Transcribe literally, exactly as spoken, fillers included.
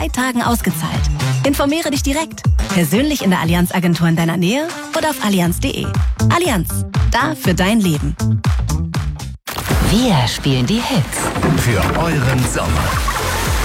drei Tagen ausgezahlt. Informiere dich direkt. Persönlich in der Allianz-Agentur in deiner Nähe oder auf allianz punkt de. Allianz, da für dein Leben. Wir spielen die Hits. Für euren Sommer.